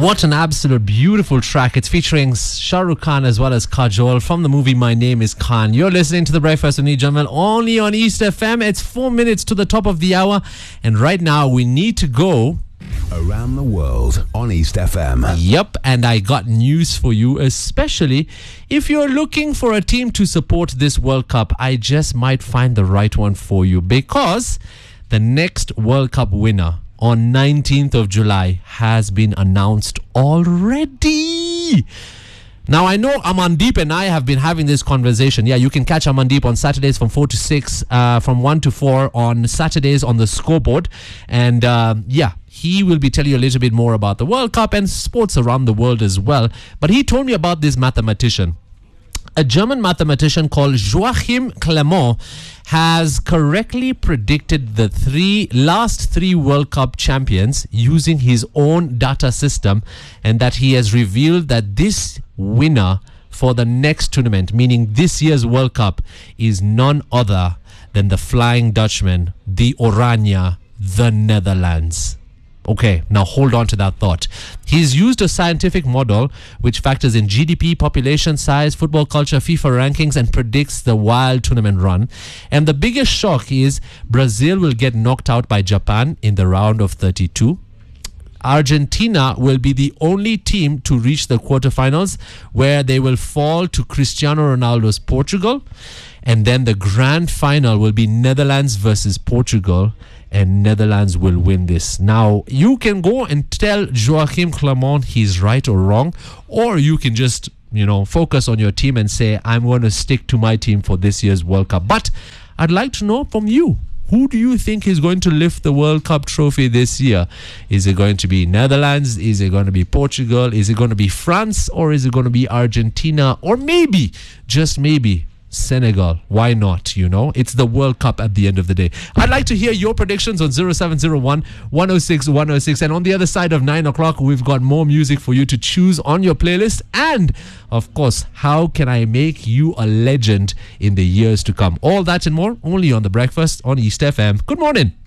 What an absolute beautiful track. It's featuring Shah Rukh Khan as well as Kajol from the movie My Name is Khan. You're listening to The Breakfast with me, Jamal, only on East FM. It's 4 minutes to the top of the hour. And right now we need to go around the world on East FM. Yep, and I got news for you, especially if you're looking for a team to support this World Cup. I just might find the right one for you, because the next World Cup winner on 19th of July has been announced already. Now, I know Amandeep and I have been having this conversation. Yeah, you can catch Amandeep on Saturdays from 4 to 6, from 1 to 4 on Saturdays on the Scoreboard. And he will be telling you a little bit more about the World Cup and sports around the world as well. But he told me about this mathematician. A German mathematician called Joachim Clement has correctly predicted the last three World Cup champions using his own data system, and that he has revealed that this winner for the next tournament, meaning this year's World Cup, is none other than the Flying Dutchman, the Oranje, the Netherlands. Okay, now hold on to that thought. He's used a scientific model which factors in GDP, population size, football culture, FIFA rankings, and predicts the wild tournament run. And the biggest shock is Brazil will get knocked out by Japan in the round of 32. Argentina will be the only team to reach the quarterfinals, where they will fall to Cristiano Ronaldo's Portugal. And then the grand final will be Netherlands versus Portugal, and Netherlands will win this. Now, you can go and tell Joachim Clement he's right or wrong, or you can just, focus on your team and say, I'm going to stick to my team for this year's World Cup. But I'd like to know from you, who do you think is going to lift the World Cup trophy this year? Is it going to be Netherlands? Is it going to be Portugal? Is it going to be France? Or is it going to be Argentina? Or maybe, just maybe, Senegal? Why not? It's the World Cup at the end of the day. I'd like to hear your predictions on 0701 106 106. And on the other side of 9 o'clock, we've got more music for you to choose on your playlist. And of course, how can I make you a legend in the years to come? All that and more only on The Breakfast on East FM. Good morning.